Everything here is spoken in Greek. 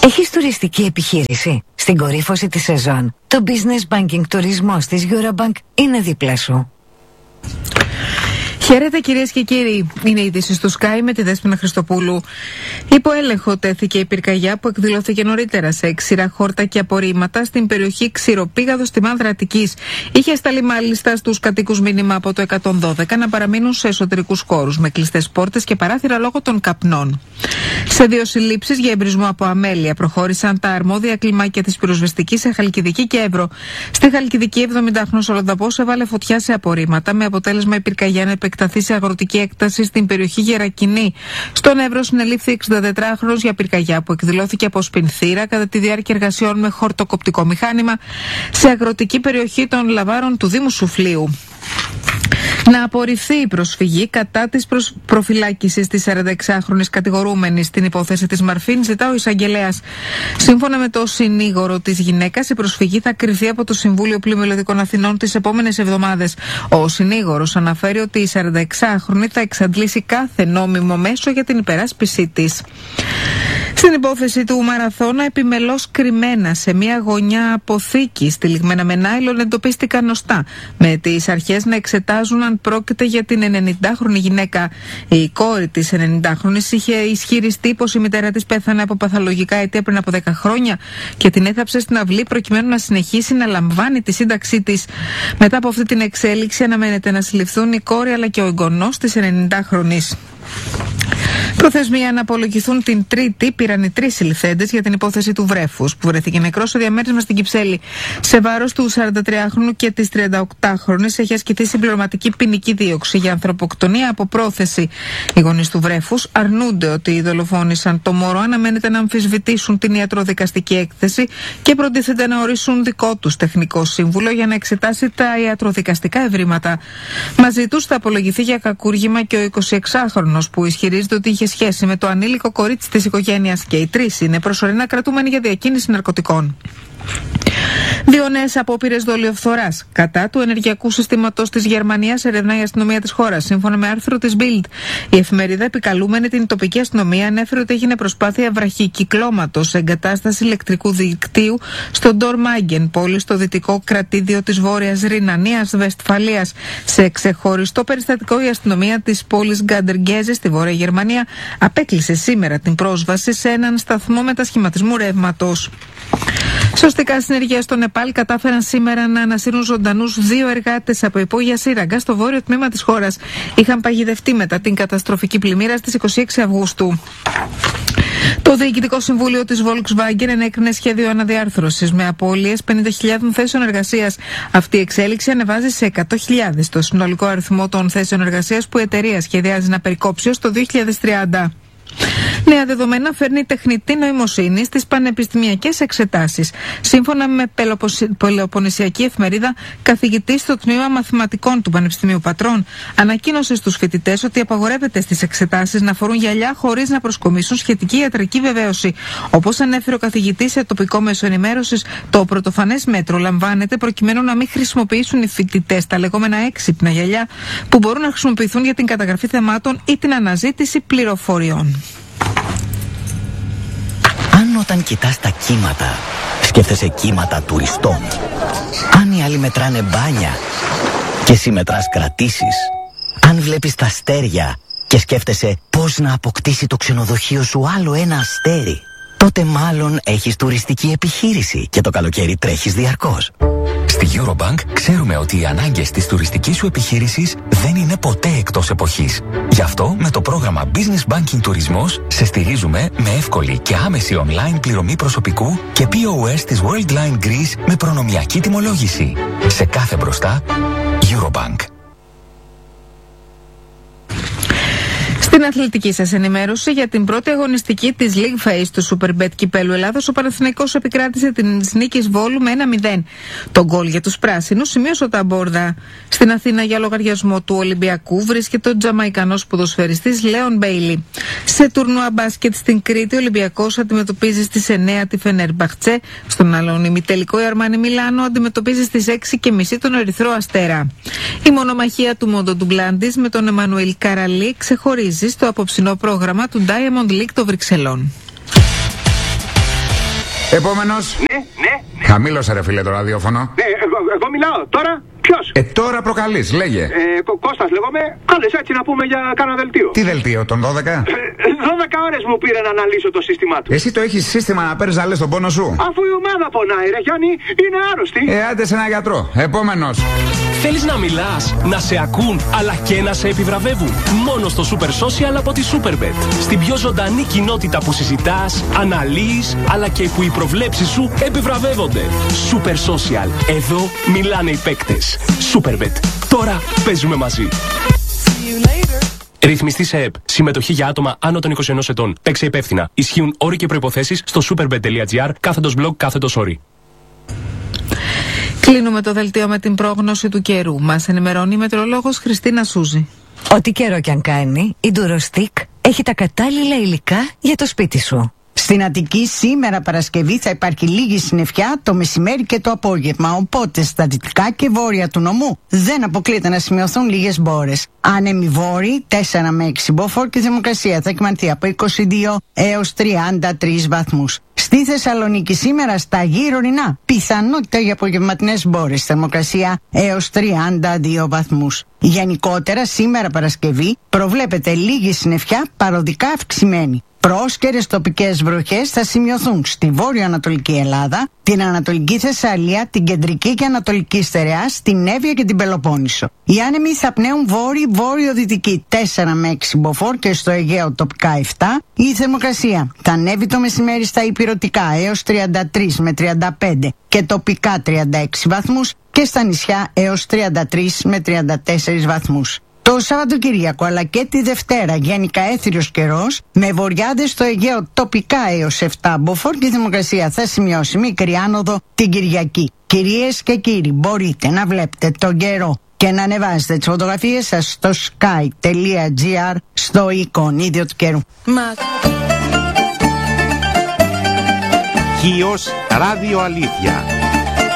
Έχεις τουριστική επιχείρηση? Στην κορύφωση της σεζόν, το Business Banking τουρισμός της Eurobank είναι δίπλα σου. Χαίρετε κυρίες και κύριοι, είναι η είδηση του Sky με τη Δέσποινα Χριστοπούλου. Υπό έλεγχο τέθηκε η πυρκαγιά που εκδηλώθηκε νωρίτερα σε ξηρά χόρτα και απορρίμματα στην περιοχή Ξηροπήγαδος στη Μάνδρα Αττικής. Είχε σταλεί μάλιστα στους κατοίκους μήνυμα από το 112 να παραμείνουν σε εσωτερικούς χώρους με κλειστές πόρτες και παράθυρα λόγω των καπνών. Σε 2 συλλήψεις για εμπρισμό από αμέλεια προχώρησαν τα αρμόδια κλιμάκια της πυροσβεστικής σε Χαλκιδική και Εύρο. Στη Χαλκιδική, 70χρονος Ολλανδαπός έβαλε φωτιά σε απορρίμματα με αποτέλεσμα η πυρκαγιά να επεκταθεί σε αγροτική έκταση στην περιοχή Γερακινή. Στον Εύρο συνελήφθη 64χρονος για πυρκαγιά που εκδηλώθηκε από σπινθήρα κατά τη διάρκεια εργασιών με χορτοκοπτικό μηχάνημα σε αγροτική περιοχή των Λαβάρων του Δήμου Σουφλίου. Να απορριφθεί η προσφυγή κατά της προφυλάκησης της 46χρονης κατηγορούμενης στην υπόθεση της Μαρφίν, ζητά ο εισαγγελέας. Σύμφωνα με το συνήγορο της γυναίκας, η προσφυγή θα κριθεί από το Συμβούλιο Πλημμυλωδικών Αθηνών τις επόμενες εβδομάδες. Ο συνήγορος αναφέρει ότι η 46χρονη θα εξαντλήσει κάθε νόμιμο μέσο για την υπεράσπιση της. Στην υπόθεση του Μαραθώνα, επιμελώς κρυμμένα σε μια γωνιά αποθήκης τυλιγμένα με νάιλον εντοπίστηκαν νοστά, με τις αρχές να εξετάζουν αν πρόκειται για την 90χρονη γυναίκα. Η κόρη της 90χρονης είχε ισχυριστεί πως η μητέρα της πέθανε από παθολογικά αίτια πριν από 10 χρόνια και την έθαψε στην αυλή προκειμένου να συνεχίσει να λαμβάνει τη σύνταξή της. Μετά από αυτή την εξέλιξη, αναμένεται να συλληφθούν η κόρη αλλά και ο εγγονός της 90χρονης. Προθεσμία να απολογηθούν την Τρίτη πήραν οι 3 συλληφθέντες για την υπόθεση του βρέφους που βρέθηκε νεκρός στο διαμέρισμα στην Κυψέλη. Σε βάρος του 43χρονου και της 38χρονης έχει ασκηθεί συμπληρωματική ποινική δίωξη για ανθρωποκτονία από πρόθεση. Οι γονείς του βρέφους αρνούνται ότι δολοφόνησαν το μωρό, αναμένεται να αμφισβητήσουν την ιατροδικαστική έκθεση και προτίθεται να ορίσουν δικό τους τεχνικό σύμβουλο για να εξετάσει τα ιατροδικαστικά ευρήματα. Μαζί τους θα απολογηθεί για κακούργημα και ο 26χρονος που ισχυρίζεται ότι είχε σχέση με το ανήλικο κορίτσι της οικογένειας και οι 3 είναι προσωρινά κρατούμενοι για διακίνηση ναρκωτικών. 2 νέες απόπειρες δολιοφθοράς κατά του ενεργειακού συστήματος της Γερμανίας ερευνά η αστυνομία της χώρας. Σύμφωνα με άρθρο της Bild, η εφημερίδα επικαλούμενη την τοπική αστυνομία ανέφερε ότι έγινε προσπάθεια βραχικυκλώματος σε εγκατάσταση ηλεκτρικού δικτύου στο Ντορμάγκεν, πόλη στο δυτικό κρατήδιο της Βόρειας Ρινανίας Βεσφαλίας. Σε ξεχωριστό περιστατικό, η αστυνομία της πόλης Γκάντεργκέζε στη Βόρεια Γερμανία απέκλεισε σήμερα την πρόσβαση σε έναν σταθμό μετασχηματισμού ρεύματος. Σωστικά συνεργεία στο Νεπάλ κατάφεραν σήμερα να ανασύρουν ζωντανούς 2 εργάτες από υπόγεια σύραγγα στο βόρειο τμήμα της χώρας. Είχαν παγιδευτεί μετά την καταστροφική πλημμύρα στις 26 Αυγούστου. Το Διοικητικό Συμβούλιο της Volkswagen ενέκρινε σχέδιο αναδιάρθρωσης με απώλειες 50.000 θέσεων εργασίας. Αυτή η εξέλιξη ανεβάζει σε 100.000 το συνολικό αριθμό των θέσεων εργασίας που η εταιρεία σχεδιάζει να περικόψει ως το 2030. Νέα δεδομένα φέρνει η τεχνητή νοημοσύνη στις πανεπιστημιακές εξετάσεις. Σύμφωνα με Πελοποννησιακή Εφημερίδα, καθηγητής στο τμήμα μαθηματικών του Πανεπιστημίου Πατρών ανακοίνωσε στους φοιτητές ότι απαγορεύεται στις εξετάσεις να φορούν γυαλιά χωρίς να προσκομίσουν σχετική ιατρική βεβαίωση. Όπως ανέφερε ο καθηγητής σε τοπικό μέσο ενημέρωσης, το πρωτοφανές μέτρο λαμβάνεται προκειμένου να μην χρησιμοποιήσουν οι φοιτητές τα λεγόμενα έξυπνα γυαλιά που μπορούν να χρησιμοποιηθούν για την καταγραφή θεμάτων ή την αναζήτηση πληροφοριών. Αν όταν κοιτάς τα κύματα, σκέφτεσαι κύματα τουριστών. Αν οι άλλοι μετράνε μπάνια και εσύ μετράς κρατήσεις. Αν βλέπεις τα αστέρια και σκέφτεσαι πώς να αποκτήσει το ξενοδοχείο σου άλλο ένα αστέρι, τότε μάλλον έχεις τουριστική επιχείρηση και το καλοκαίρι τρέχεις διαρκώς. Στη Eurobank ξέρουμε ότι οι ανάγκες της τουριστικής σου επιχείρησης δεν είναι ποτέ εκτός εποχής. Γι' αυτό με το πρόγραμμα Business Banking Τουρισμός σε στηρίζουμε με εύκολη και άμεση online πληρωμή προσωπικού και POS της Worldline Greece με προνομιακή τιμολόγηση. Σε κάθε μπροστά, Eurobank. Στην αθλητική σας ενημέρωση για την πρώτη αγωνιστική της League Phase του Superbet Κυπέλλου Ελλάδος, ο Παναθηναϊκός επικράτησε την νίκης Βόλου με 1-0. Το γκολ για τους πράσινους σημείωσε ο Ταμπόρδα. Στην Αθήνα για λογαριασμό του Ολυμπιακού βρίσκεται ο Τζαμαϊκανός ποδοσφαιριστής Λέον Μπέιλι. Σε τουρνουά μπάσκετ στην Κρήτη, ο Ολυμπιακός αντιμετωπίζει στις 9 τη Φενέρμπαχτσε. Στον άλλον ημιτελικό, η Αρμάνι Μιλάνο αντιμετωπίζει στις 6:30 τον Ερυθρό Αστέρα. Η μονομαχία του Μόντο Ντουγκλάντης με τον Εμμανουήλ Καραλί ξεχωρίζει στο απόψινό πρόγραμμα του Diamond League των Βρυξελών. Επόμενος. Ναι. Χαμήλωσε ρε φίλε το ραδιόφωνο. Ναι, εγώ μιλάω. Τώρα ποιος? Τώρα προκαλείς, λέγε. Κώστας λέγομαι. Κάλες έτσι να πούμε για κάνα δελτίο. Τι δελτίο, τον 12? 12 ώρες μου πήρε να αναλύσω το σύστημά του. Εσύ το έχεις σύστημα να παίρνεις να λες τον πόνο σου? Αφού η ομάδα πονάει ρε Γιάννη, είναι άρρωστη. Άντε σε ένα γιατρό. Επόμενος. Θέλεις να μιλάς, να σε ακούν, αλλά και να σε επιβραβεύουν? Μόνο στο Super Social από τη Superbet. Στην πιο ζωντανή κοινότητα που συζητάς, αναλύεις, αλλά και που οι προβλέψεις σου επιβραβεύονται. Super Social. Εδώ μιλάνε οι παίκτες. Superbet. Τώρα παίζουμε μαζί. Ρυθμιστή σε ΕΠ. Συμμετοχή για άτομα άνω των 21 ετών. Παίξε υπεύθυνα. Ισχύουν όροι και προϋποθέσεις στο superbet.gr/blog/όροι. Κλείνουμε το δελτίο με την πρόγνωση του καιρού. Μας ενημερώνει η μετεωρολόγος Χριστίνα Σούζη. Ό,τι καιρό κι αν κάνει, η Ντουροστικ έχει τα κατάλληλα υλικά για το σπίτι σου. Στην Αττική σήμερα Παρασκευή θα υπάρχει λίγη συννεφιά το μεσημέρι και το απόγευμα, οπότε στα δυτικά και βόρεια του νομού δεν αποκλείεται να σημειωθούν λίγες μπόρες. Άνεμοι βόρειοι 4 με 6 μποφόρ και η θερμοκρασία θα εκμανθεί από 22 έως 33 βαθμούς. Στη Θεσσαλονίκη σήμερα στα γύρω ορεινά πιθανότητα για απογευματινές μπόρες, θερμοκρασία έως 32 βαθμούς. Γενικότερα σήμερα Παρασκευή προβλέπεται λίγη συννεφιά παροδικά αυξημένη. Πρόσκαιρες τοπικές βροχές θα σημειωθούν στη βόρειο-ανατολική Ελλάδα, την Ανατολική Θεσσαλία, την Κεντρική και Ανατολική Στερεά, στην Εύβοια και την Πελοπόννησο. Οι άνεμοι θα πνέουν βόρειο-δυτική 4 με 6 μποφόρ και στο Αιγαίο τοπικά 7. Η θερμοκρασία θα ανέβει το μεσημέρι στα ηπειρωτικά έως 33 με 35 και τοπικά 36 βαθμούς και στα νησιά έως 33 με 34 βαθμούς. Το Σαββατοκύριακο αλλά και τη Δευτέρα γενικά έθριος καιρός με βοριάδες στο Αιγαίο τοπικά έως 7 μποφόρ και η θερμοκρασία θα σημειώσει μικρή άνοδο την Κυριακή. Κυρίες και κύριοι, μπορείτε να βλέπετε τον καιρό και να ανεβάζετε τις φωτογραφίες σας στο sky.gr στο εικονίδιο του καιρού. Χίος Ράδιο Αλήθεια.